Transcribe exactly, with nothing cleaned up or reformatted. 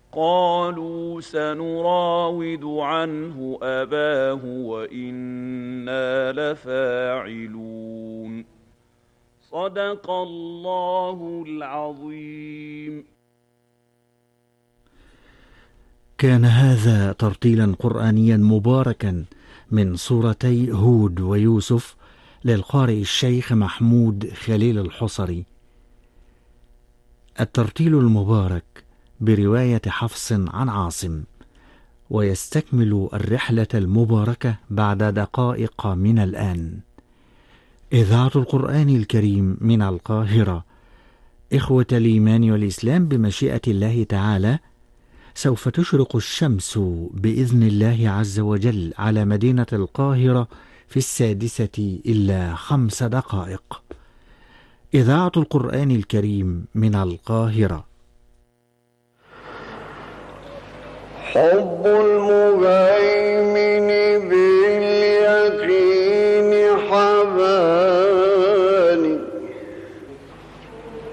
قالوا سنراود عنه أباه وإنا لفاعلون. صدق الله العظيم. كان هذا ترتيلا قرآنيا مباركا من سورتي هود ويوسف للقارئ الشيخ محمود خليل الحصري. الترتيل المبارك برواية حفص عن عاصم، ويستكمل الرحلة المباركة بعد دقائق من الآن. إذاعة القرآن الكريم من القاهرة. إخوة الإيمان والإسلام، بمشيئة الله تعالى سوف تشرق الشمس بإذن الله عز وجل على مدينة القاهرة في السادسة إلا خمس دقائق. إذاعة القرآن الكريم من القاهرة. حب المهيمن